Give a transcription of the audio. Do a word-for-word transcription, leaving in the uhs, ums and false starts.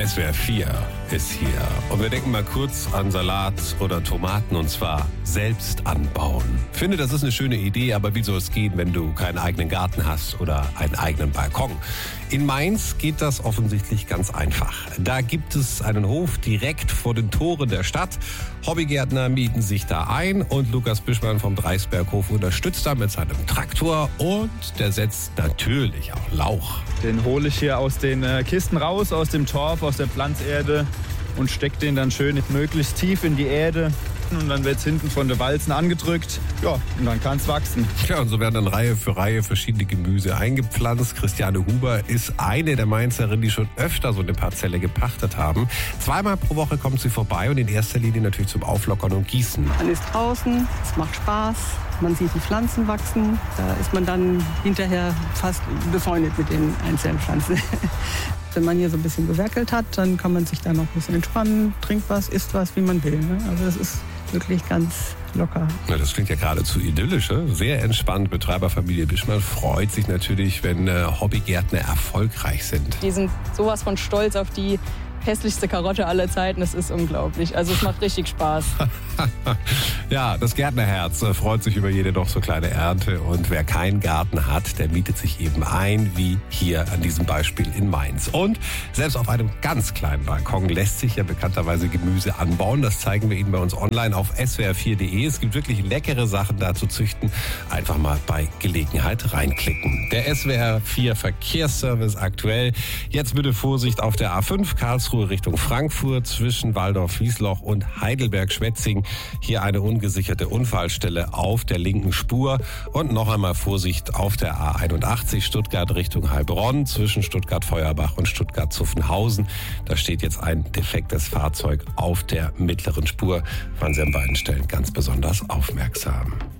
S W R vier ist hier. Und wir denken mal kurz an Salat oder Tomaten, und zwar selbst anbauen. Ich finde, das ist eine schöne Idee, aber wie soll es gehen, wenn du keinen eigenen Garten hast oder einen eigenen Balkon? In Mainz geht das offensichtlich ganz einfach. Da gibt es einen Hof direkt vor den Toren der Stadt. Hobbygärtner mieten sich da ein und Lukas Bischmann vom Dreisberghof unterstützt da mit seinem Traktor und der setzt natürlich auch Lauch. Den hole ich hier aus den äh, Kisten raus, aus dem Torf, aus der Pflanzerde und stecke den dann schön möglichst tief in die Erde. Und dann wird es hinten von den Walzen angedrückt. Ja, und dann kann es wachsen. Ja, und so werden dann Reihe für Reihe verschiedene Gemüse eingepflanzt. Christiane Huber ist eine der Mainzerinnen, die schon öfter so eine Parzelle gepachtet haben. Zweimal pro Woche kommt sie vorbei und in erster Linie natürlich zum Auflockern und Gießen. Man ist draußen, es macht Spaß, man sieht die Pflanzen wachsen. Da ist man dann hinterher fast befreundet mit den einzelnen Pflanzen. Wenn man hier so ein bisschen gewerkelt hat, dann kann man sich da noch ein bisschen entspannen, trinkt was, isst was, wie man will. Ne? Also das ist wirklich ganz locker. Ja, das klingt ja geradezu idyllisch. Ne? Sehr entspannt. Betreiberfamilie Bischmann freut sich natürlich, wenn äh, Hobbygärtner erfolgreich sind. Die sind sowas von stolz auf die hässlichste Karotte aller Zeiten. Das ist unglaublich. Also es macht richtig Spaß. Ja, das Gärtnerherz äh, freut sich über jede noch so kleine Ernte. Und wer keinen Garten hat, der mietet sich eben ein, wie hier an diesem Beispiel in Mainz. Und selbst auf einem ganz kleinen Balkon lässt sich ja bekannterweise Gemüse anbauen. Das zeigen wir Ihnen bei uns online auf S W R vier punkt de. Es gibt wirklich leckere Sachen da zu züchten. Einfach mal bei Gelegenheit reinklicken. Der S W R vier Verkehrsservice aktuell. Jetzt bitte Vorsicht auf der A fünf Karlsruhe Richtung Frankfurt zwischen Waldorf-Wiesloch und Heidelberg-Schwetzing. Hier eine ungesicherte Unfallstelle auf der linken Spur. Und noch einmal Vorsicht auf der A einundachtzig Stuttgart Richtung Heilbronn zwischen Stuttgart-Feuerbach und Stuttgart-Zuffenhausen. Da steht jetzt ein defektes Fahrzeug auf der mittleren Spur. Waren Sie an beiden Stellen ganz besonders aufmerksam.